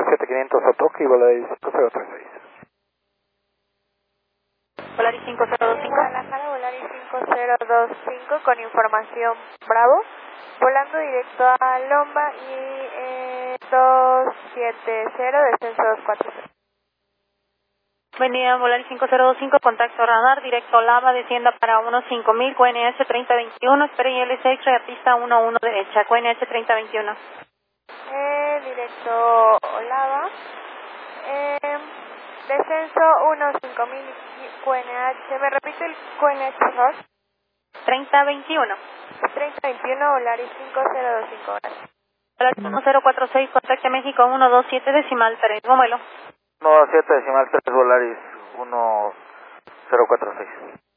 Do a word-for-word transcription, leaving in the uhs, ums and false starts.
siete quinientos Otoki, Volaris cinco cero tres seis. Volaris cinco cero dos cinco. Guadalajara, Volaris cinco cero dos cinco con información Bravo, volando directo a Lomba y eh, dos siete cero, descenso dos cuatro cero. Venida Volaris cinco cero dos cinco, contacto radar, directo Lava, descienda para uno cinco mil, Q N H treinta veintiuno, espere I L C X, a pista uno uno derecha, Q N H treinta veintiuno. Eh, directo Lava, eh, descenso uno cinco mil, Q N H, ¿me repite el Q N H, por favor? treinta veintiuno. treinta veintiuno, Volaris cinco cero dos cinco, gracias. Volaris uno cero cuatro seis, contacte México uno dos siete decimal tres, vuelo. uno siete decimal tres Volaris uno cero cuatro seis.